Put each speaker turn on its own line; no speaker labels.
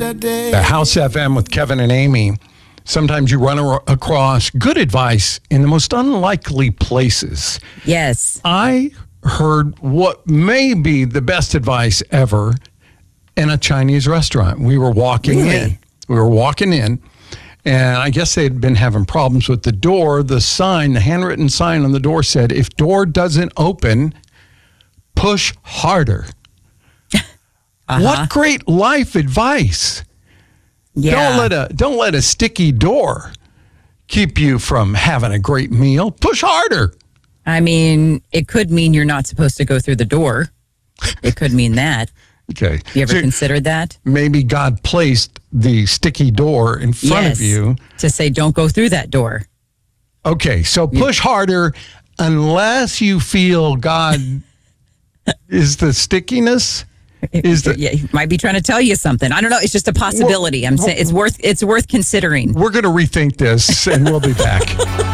The House FM with Kevin and Amy. Sometimes you run across good advice in the most unlikely places.
Yes.
I heard what may be the best advice ever in a Chinese restaurant. We were walking in. And I guess they'd been having problems with the door. The handwritten sign on the door said, if door doesn't open, push harder. What great life advice.
Yeah.
Don't let a sticky door keep you from having a great meal. Push harder.
I mean, it could mean you're not supposed to go through the door. It could mean that.
Okay.
You ever considered that?
Maybe God placed the sticky door in front of you
to say, don't go through that door.
Okay. So push harder unless you feel God is the stickiness.
He might be trying to tell you something. I don't know. It's just a possibility. I'm saying it's worth considering.
We're going to rethink this, and we'll be back.